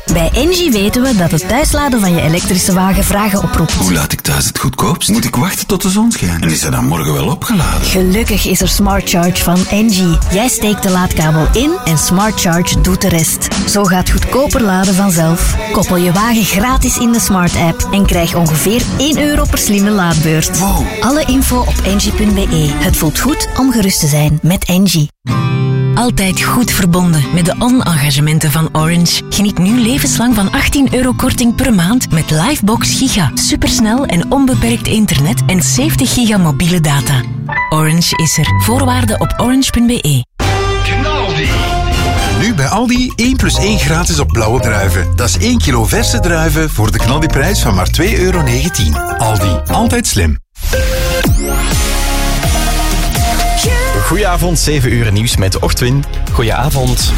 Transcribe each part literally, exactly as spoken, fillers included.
Bij Engie weten we dat het thuisladen van je elektrische wagen vragen oproept. Hoe laat ik thuis het goedkoopst? Moet ik wachten tot de zon schijnt? En is er dan morgen wel opgeladen? Gelukkig is er Smart Charge van Engie. Jij steekt de laadkabel in en Smart Charge doet de rest. Zo gaat goedkoper laden vanzelf. Koppel je wagen gratis in de Smart app en krijg ongeveer één euro per slimme laadbeurt. Wow. Alle info op engie punt be. Het voelt goed om gerust te zijn met Engie. Altijd goed verbonden met de on-engagementen van Orange. Geniet nu levenslang van achttien euro korting per maand met Livebox Giga. Supersnel en onbeperkt internet en zeventig giga mobiele data. Orange is er. Voorwaarden op orange punt be. Nu bij Aldi één plus één gratis op blauwe druiven. Dat is één kilo verse druiven voor de knaldiprijs van maar twee euro negentien. Aldi, altijd slim. Goedenavond, zeven uur nieuws met Ochtwin. Goedenavond.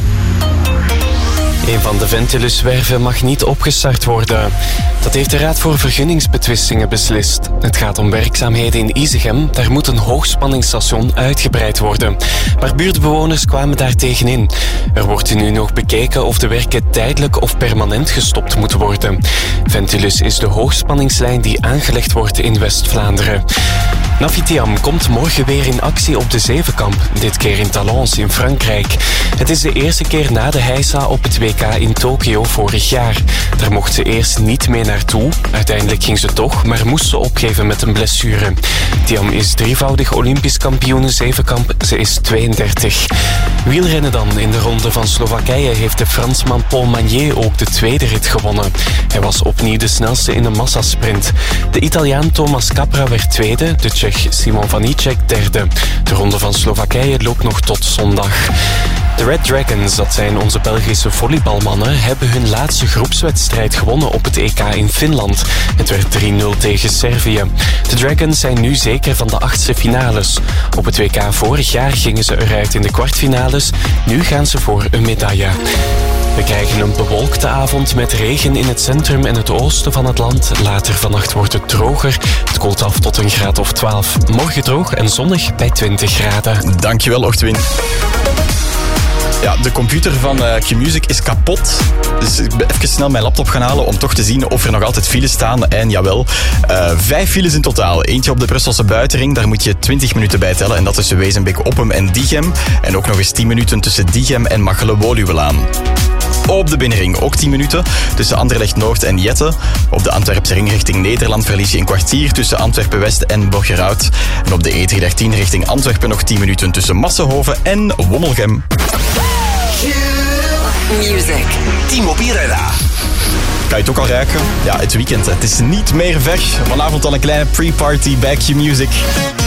Een van de Ventilus-werven mag niet opgestart worden. Dat heeft de Raad voor Vergunningsbetwistingen beslist. Het gaat om werkzaamheden in Isegem. Daar moet een hoogspanningsstation uitgebreid worden. Maar buurtbewoners kwamen daar tegenin. Er wordt nu nog bekeken of de werken tijdelijk of permanent gestopt moeten worden. Ventilus is de hoogspanningslijn die aangelegd wordt in West-Vlaanderen. Navitiam komt morgen weer in actie op de Zevenkamp, dit keer in Talence in Frankrijk. Het is de eerste keer na de heisa op het W K in Tokio vorig jaar. Daar mocht ze eerst niet mee naartoe. Uiteindelijk ging ze toch, maar moest ze opgeven met een blessure. Tiam is drievoudig Olympisch kampioene Zevenkamp. Ze is tweeëndertig. Wielrennen dan. In de ronde van Slowakije heeft de Fransman Paul Magnier ook de tweede rit gewonnen. Hij was opnieuw de snelste in de massasprint. De Italiaan Thomas Capra werd tweede, de Tsjech Simon Vanicek derde. De ronde van Slowakije loopt nog tot zondag. De Red Dragons, dat zijn onze Belgische volleybalmannen, hebben hun laatste groepswedstrijd gewonnen op het E K in Finland. Het werd drie nul tegen Servië. De Dragons zijn nu zeker van de achtste finales. Op het W K vorig jaar gingen ze eruit in de kwartfinales. Nu gaan ze voor een medaille. We krijgen een bewolkte avond met regen in het centrum en het oosten van het land. Later vannacht wordt het droger. Het koelt af tot een graad of twaalf. Morgen droog en zonnig bij twintig graden. Dankjewel, Ochtwin. Ja, de computer van uh, Q-Music is kapot. Dus ik ben even snel mijn laptop gaan halen om toch te zien of er nog altijd files staan. En jawel, uh, vijf files in totaal. Eentje op de Brusselse buitenring, daar moet je twintig minuten bij tellen. En dat tussen Wezenbeek, Oppem en Diegem. En ook nog eens tien minuten tussen Diegem en Machelen-Woluwelaan. Op de binnenring ook tien minuten tussen Anderlecht Noord en Jette. Op de Antwerpse ring richting Nederland verlies je een kwartier tussen Antwerpen West en Borgerhout. En op de E driehonderddertien richting Antwerpen nog tien minuten tussen Massenhoven en Wommelgem. Music. Timo Pirera. Kan je het ook al ruiken? Ja, het weekend. Het is niet meer weg. Vanavond al een kleine pre-party bij Q-Music.